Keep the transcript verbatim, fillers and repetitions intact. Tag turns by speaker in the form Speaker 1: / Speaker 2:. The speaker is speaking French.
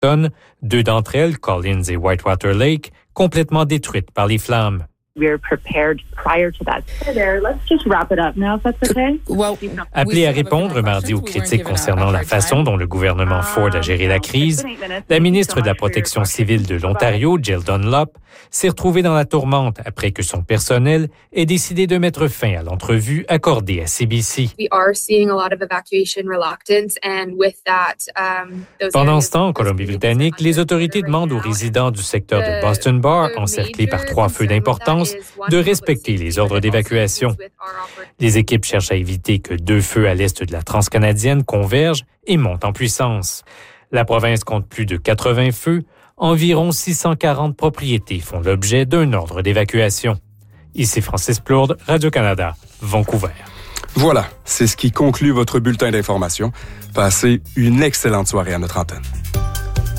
Speaker 1: deux d'entre elles, Collins et Whitewater Lake, complètement détruites par les flammes.
Speaker 2: We're prepared prior to that. There, let's just wrap it up now, if that's okay.
Speaker 1: Appelée à répondre mardi aux critiques concernant la façon dont le gouvernement Ford a géré la crise, la ministre de la Protection civile de l'Ontario, Jill Dunlop, s'est retrouvée dans la tourmente après que son personnel ait décidé de mettre fin à l'entrevue accordée à C B C. Pendant ce temps, en Colombie-Britannique, les autorités demandent aux résidents du secteur de Boston Bar, encerclés par trois feux d'importance, de respecter les ordres d'évacuation. Les équipes cherchent à éviter que deux feux à l'est de la transcanadienne convergent et montent en puissance. La province compte plus de quatre-vingts feux. Environ six cent quarante propriétés font l'objet d'un ordre d'évacuation. Ici Francis Plourde, Radio-Canada, Vancouver.
Speaker 3: Voilà, c'est ce qui conclut votre bulletin d'information. Passez une excellente soirée à notre antenne.